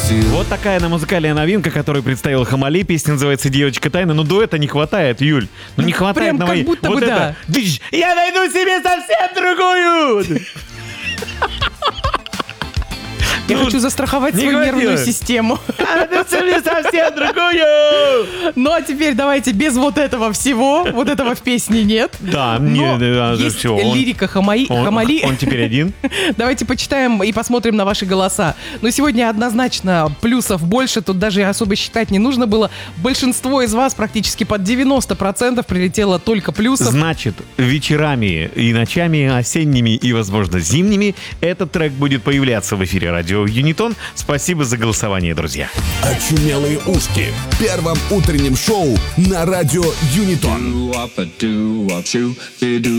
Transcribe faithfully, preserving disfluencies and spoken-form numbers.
Вот такая она музыкальная новинка, которую представила Хамали. Песня называется «Девочка тайна». Но дуэта не хватает, Юль. Ну не хватает Прям на как моей... будто вот бы это. да. Дыщ, я найду себе совсем другую! Я Ну, хочу застраховать не свою хватило. нервную систему. Я найду себе совсем другую! Ну а теперь давайте без вот этого всего. Вот этого в песне нет. Да, Но не, да, есть все, он- лирика Хамаи, Он, Хамали. он теперь один. Давайте почитаем и посмотрим на ваши голоса. Но сегодня однозначно плюсов больше. Тут даже особо считать не нужно было. Большинство из вас, практически под девяносто процентов, прилетело только плюсов. Значит, вечерами и ночами, осенними и, возможно, зимними этот трек будет появляться в эфире радио Юнитон. Спасибо за голосование, друзья. Очумелые ушки. В первом утреннем шоу на радио Юнитон.